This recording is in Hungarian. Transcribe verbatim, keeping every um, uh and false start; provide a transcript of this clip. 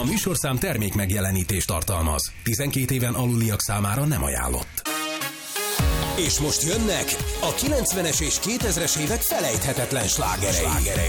műsorszám termék megjelenítést tartalmaz. tizenkét éven aluliak számára nem ajánlott. És most jönnek a kilencvenes és kétezres évek felejthetetlen slágerei.